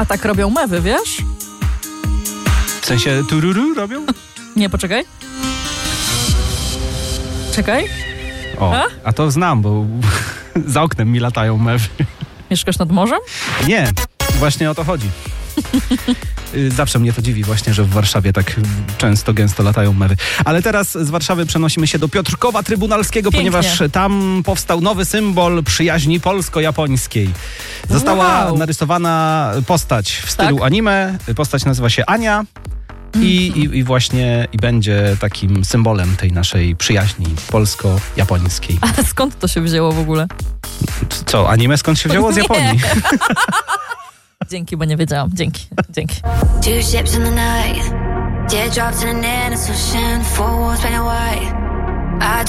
A tak robią mewy, wiesz? W sensie tururu robią? Nie, poczekaj. Czekaj. O, a to znam, bo za oknem mi latają mewy. Mieszkasz nad morzem? Nie, właśnie o to chodzi. Zawsze mnie to dziwi właśnie, że w Warszawie tak często, gęsto latają mewy. Ale teraz z Warszawy przenosimy się do Piotrkowa Trybunalskiego, Pięknie. ponieważ tam powstał nowy symbol przyjaźni polsko-japońskiej. Została narysowana postać w stylu anime. Postać nazywa się Ania. I właśnie będzie takim symbolem tej naszej przyjaźni polsko-japońskiej. A skąd to się wzięło w ogóle? Co, anime skąd się wzięło? Z Japonii. Dzięki, bo nie wiedziałam. Dzięki. Two ships in the night, teardrops in an innocent ocean, four walls painted white. I